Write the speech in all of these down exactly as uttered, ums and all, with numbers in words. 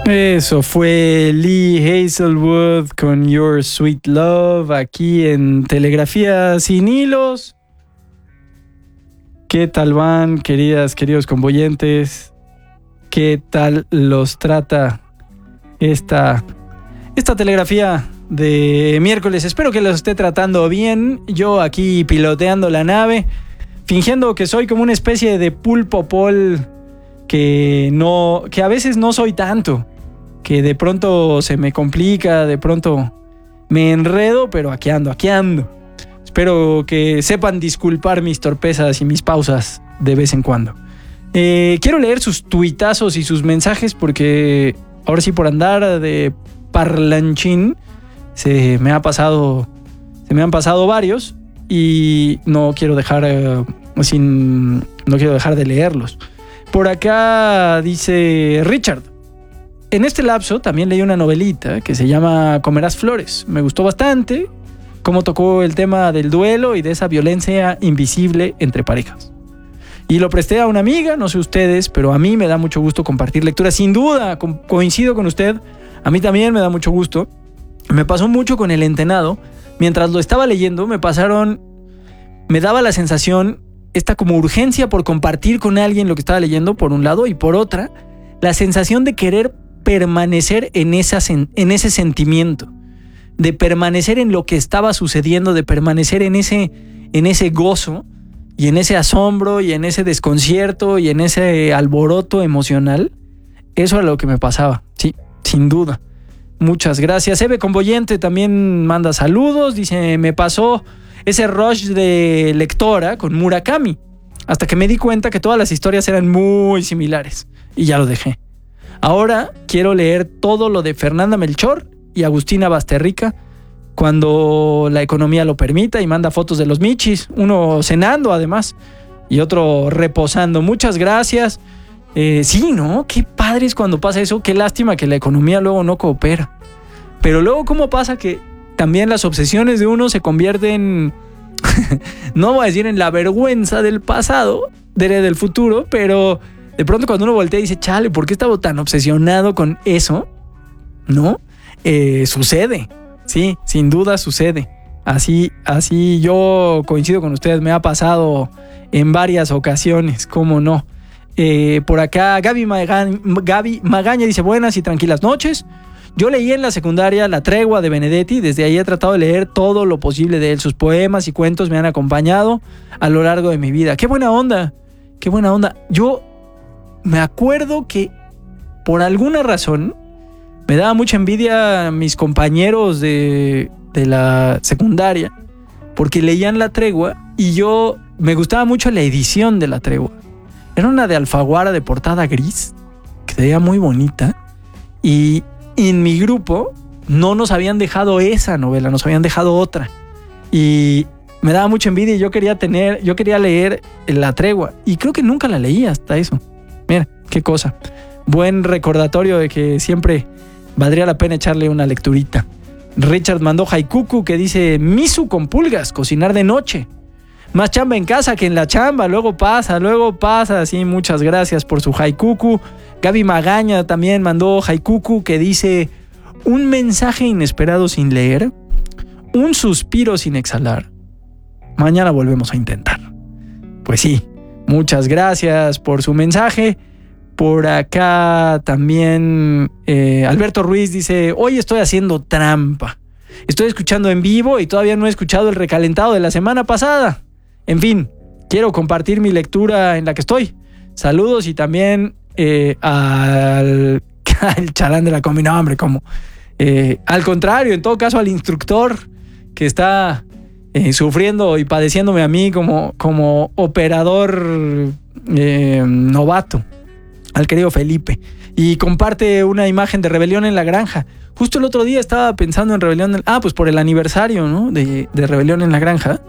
Eso fue Lee Hazelwood con Your Sweet Love aquí en Telegrafía Sin Hilos. ¿Qué tal van, queridas, queridos convoyentes? ¿Qué tal los trata esta, esta telegrafía de miércoles? Espero que los esté tratando bien. Yo aquí piloteando la nave, fingiendo que soy como una especie de pulpo pol que no, que a veces no soy tanto, que de pronto se me complica, de pronto me enredo, pero aquí ando, aquí ando. Espero que sepan disculpar mis torpezas y mis pausas de vez en cuando. Eh, quiero leer sus tuitazos y sus mensajes porque ahora sí, por andar de parlanchín, se me ha pasado, se me han pasado varios y no quiero dejar eh, sin, no quiero dejar de leerlos. Por acá dice Richard: en este lapso también leí una novelita que se llama Comerás Flores. Me gustó bastante cómo tocó el tema del duelo y de esa violencia invisible entre parejas. Y lo presté a una amiga, no sé ustedes, pero a mí me da mucho gusto compartir lecturas. Sin duda, co- coincido con usted, a mí también me da mucho gusto. Me pasó mucho con El Entenado. Mientras lo estaba leyendo, me pasaron, me daba la sensación, esta como urgencia por compartir con alguien lo que estaba leyendo, por un lado, y por otra, la sensación de querer permanecer en, esa, en ese sentimiento, de permanecer en lo que estaba sucediendo, de permanecer en ese, en ese gozo y en ese asombro y en ese desconcierto y en ese alboroto emocional. Eso era lo que me pasaba, sí, sin duda. Muchas gracias. Eve Convoyente también manda saludos, dice: me pasó ese rush de lectora con Murakami, hasta que me di cuenta que todas las historias eran muy similares y ya lo dejé. Ahora quiero leer todo lo de Fernanda Melchor y Agustina Basterrica cuando la economía lo permita, y manda fotos de los michis, uno cenando además y otro reposando. Muchas gracias. Eh, sí, ¿no? Qué padre es cuando pasa eso. Qué lástima que la economía luego no coopera. Pero luego, ¿cómo pasa que también las obsesiones de uno se convierten, no voy a decir en la vergüenza del pasado, de, del futuro, pero de pronto cuando uno voltea y dice: chale, ¿por qué estaba tan obsesionado con eso? ¿No? Eh, sucede, sí, sin duda sucede. Así, así yo coincido con ustedes, me ha pasado en varias ocasiones, ¿cómo no? Eh, por acá Gaby Magaña, Gaby Magaña dice: buenas y tranquilas noches. Yo leí en la secundaria La Tregua de Benedetti, desde ahí he tratado de leer todo lo posible de él. Sus poemas y cuentos me han acompañado a lo largo de mi vida. ¡Qué buena onda! ¡Qué buena onda! Yo me acuerdo que por alguna razón me daba mucha envidia a mis compañeros de, de la secundaria porque leían La Tregua y yo me gustaba mucho la edición de La Tregua. Era una de Alfaguara de portada gris que se veía muy bonita, y en mi grupo no nos habían dejado esa novela, nos habían dejado otra, y me daba mucha envidia y yo quería tener, yo quería leer La Tregua y creo que nunca la leí hasta eso. Mira, qué cosa. Buen recordatorio de que siempre valdría la pena echarle una lecturita. Richard mandó Haikuku que dice: misu con pulgas, cocinar de noche. Más chamba en casa que en la chamba, luego pasa, luego pasa. Sí, muchas gracias por su Haikuku. Gaby Magaña también mandó Haikuku que dice: un mensaje inesperado sin leer, un suspiro sin exhalar. Mañana volvemos a intentar. Pues sí, muchas gracias por su mensaje. Por acá también eh, Alberto Ruiz dice: hoy estoy haciendo trampa. Estoy escuchando en vivo y todavía no he escuchado el recalentado de la semana pasada. En fin, quiero compartir mi lectura en la que estoy. Saludos y también eh, al, al chalán de la combi. No, hombre, ¿cómo? Eh, al contrario, en todo caso, al instructor que está eh, sufriendo y padeciéndome a mí como, como operador eh, novato. Al querido Felipe. Y comparte una imagen de Rebelión en la Granja. Justo el otro día estaba pensando en Rebelión en... Ah, pues por el aniversario, ¿no? De, de Rebelión en la Granja.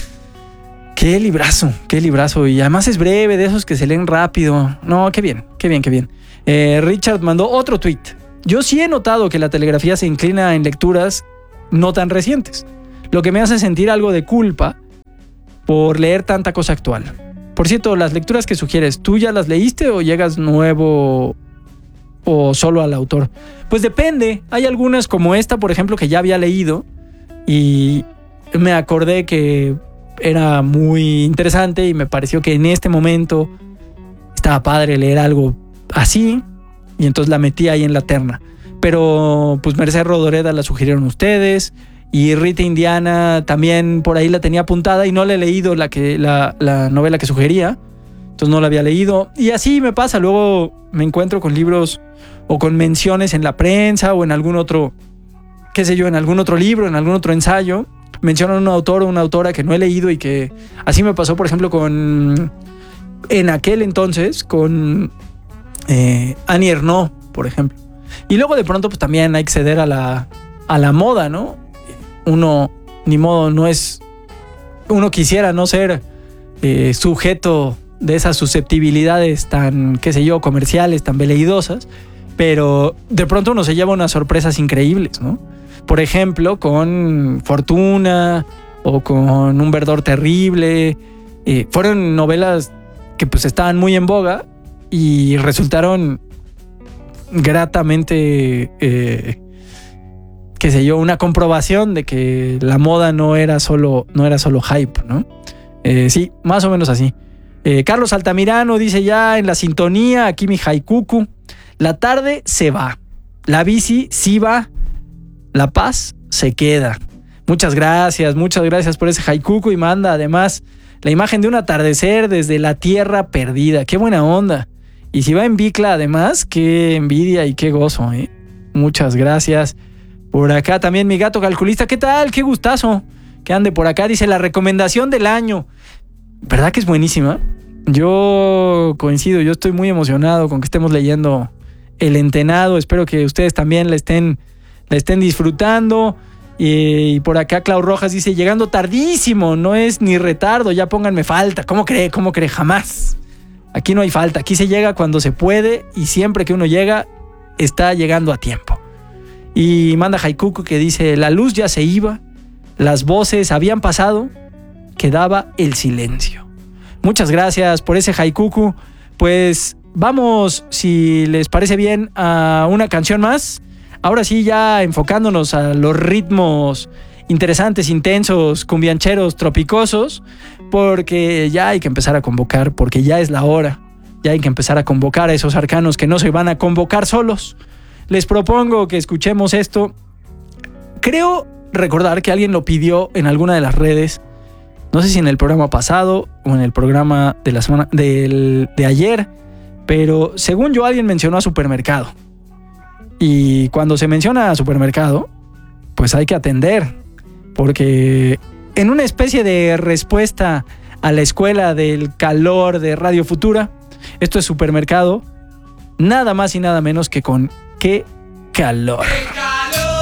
Qué librazo, qué librazo. Y además es breve, de esos que se leen rápido. No, qué bien, qué bien, qué bien. Eh, Richard mandó otro tweet. Yo sí he notado que la telegrafía se inclina en lecturas no tan recientes, lo que me hace sentir algo de culpa por leer tanta cosa actual. Por cierto, las lecturas que sugieres, ¿tú ya las leíste o llegas nuevo o solo al autor? Pues depende. Hay algunas como esta, por ejemplo, que ya había leído y me acordé que era muy interesante y me pareció que en este momento estaba padre leer algo así y entonces la metí ahí en la terna. Pero pues Merced Rodoreda la sugirieron ustedes y Rita Indiana también por ahí la tenía apuntada y no la he leído la, que, la, la novela que sugería. Entonces no la había leído. Y así me pasa. Luego me encuentro con libros o con menciones en la prensa o en algún otro, qué sé yo, en algún otro libro, en algún otro ensayo. Mencionan un autor o una autora que no he leído y que así me pasó, por ejemplo, con... En aquel entonces, con eh, Annie Ernaux, por ejemplo. Y luego de pronto pues también hay que ceder a la, a la moda, ¿no? Uno, ni modo, no es... Uno quisiera no ser eh, sujeto de esas susceptibilidades tan, qué sé yo, comerciales, tan veleidosas, pero de pronto uno se lleva unas sorpresas increíbles, ¿no? Por ejemplo, con Fortuna o con Un verdor terrible. Eh, fueron novelas que pues estaban muy en boga y resultaron gratamente, eh, qué sé yo, una comprobación de que la moda no era solo, no era solo hype, ¿no? Eh, sí, más o menos así. Eh, Carlos Altamirano dice ya en la sintonía, aquí mi haikuku, la tarde se va, la bici sí va, la paz se queda. Muchas gracias, muchas gracias por ese haikuku y manda además la imagen de un atardecer desde la tierra perdida. Qué buena onda. Y si va en bicla además, qué envidia y qué gozo, ¿eh? Muchas gracias. Por acá también mi gato calculista. ¿Qué tal? Qué gustazo que ande por acá. Dice la recomendación del año. ¿Verdad que es buenísima? Yo coincido, yo estoy muy emocionado con que estemos leyendo El Entenado. Espero que ustedes también la estén, la estén disfrutando. Y por acá Clau Rojas dice, llegando tardísimo, no es ni retardo, ya pónganme falta. ¿Cómo cree? ¿Cómo cree? Jamás. Aquí no hay falta, aquí se llega cuando se puede y siempre que uno llega, está llegando a tiempo. Y manda haikuku que dice, la luz ya se iba, las voces habían pasado, quedaba el silencio. Muchas gracias por ese haikuku. Pues vamos, si les parece bien, a una canción más. Ahora sí, ya enfocándonos a los ritmos interesantes, intensos, cumbiancheros, tropicosos, porque ya hay que empezar a convocar, porque ya es la hora. Ya hay que empezar a convocar a esos arcanos que no se van a convocar solos. Les propongo que escuchemos esto. Creo recordar que alguien lo pidió en alguna de las redes. No sé si en el programa pasado o en el programa de la semana del, de ayer, pero según yo alguien mencionó a Supermercado. Y cuando se menciona a Supermercado, pues hay que atender, porque en una especie de respuesta a la escuela del calor de Radio Futura, esto es Supermercado, nada más y nada menos que con Qué Calor.